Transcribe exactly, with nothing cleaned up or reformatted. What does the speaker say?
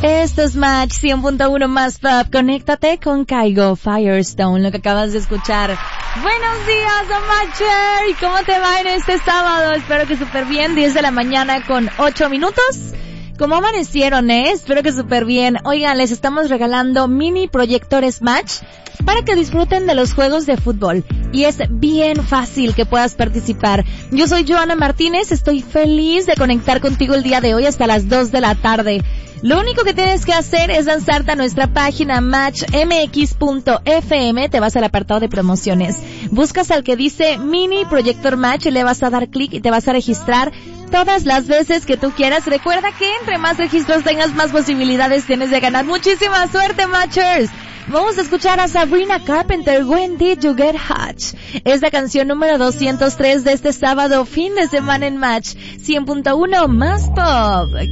Esto es Match cien punto uno más Pop. Conéctate con Kygo Firestone, lo que acabas de escuchar. Buenos días, Matcher. ¿Cómo te va en este sábado? Espero que súper bien. diez de la mañana con ocho minutos. ¿Cómo amanecieron, eh? Espero que súper bien. Oigan, les estamos regalando mini proyectores Match para que disfruten de los juegos de fútbol. Y es bien fácil que puedas participar. Yo soy Joana Martínez, estoy feliz de conectar contigo el día de hoy hasta las dos de la tarde. Lo único que tienes que hacer es lanzarte a nuestra página match m x punto f m, te vas al apartado de promociones, buscas al que dice Mini Proyector Match y le vas a dar clic y te vas a registrar todas las veces que tú quieras. Recuerda que entre más registros tengas, más posibilidades tienes de ganar. Muchísima suerte, Matchers. Vamos a escuchar a Sabrina Carpenter, When Did You Get Hot? Es la canción número doscientos tres de este sábado, fin de semana en Match cien punto uno más Pop.